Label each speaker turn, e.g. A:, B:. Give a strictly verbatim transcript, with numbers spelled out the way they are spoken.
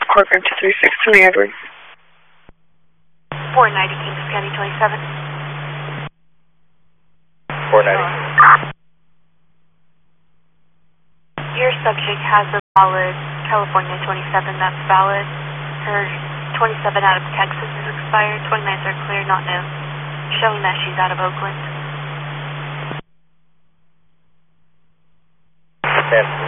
A: Corcoran two three six, Tony Edwards.
B: four ninety Kings County twenty-seven.
C: four ninety.
B: Your subject has a valid California twenty-seven, that's valid. Her twenty-seven out of Texas is expired, twenty-nines are clear, not new. Showing that she's out of Oakland.
C: ten.